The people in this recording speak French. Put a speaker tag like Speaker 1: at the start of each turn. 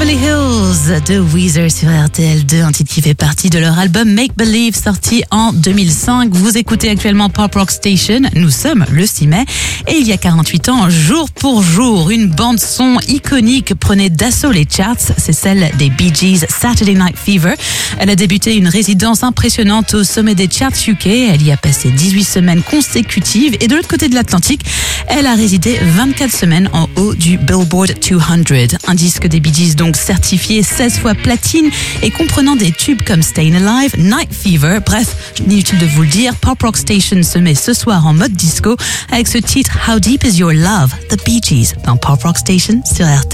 Speaker 1: Beverly Hills de Weezer sur RTL2, un titre qui fait partie de leur album Make Believe sorti en 2005. Vous écoutez actuellement Pop Rock Station, nous sommes le 6 mai et il y a 48 ans, jour pour jour, une bande son iconique prenait d'assaut les charts, c'est celle des Bee Gees, Saturday Night Fever. Elle a débuté une résidence impressionnante au sommet des charts UK, elle y a passé 18 semaines consécutives et de l'autre côté de l'Atlantique, elle a résidé 24 semaines en haut du Billboard 200. Un disque des Bee Gees donc certifié 16 fois platine et comprenant des tubes comme Stayin' Alive, Night Fever. Bref, inutile de vous le dire, Pop Rock Station se met ce soir en mode disco avec ce titre How Deep Is Your Love, The Bee Gees dans Pop Rock Station sur RTL.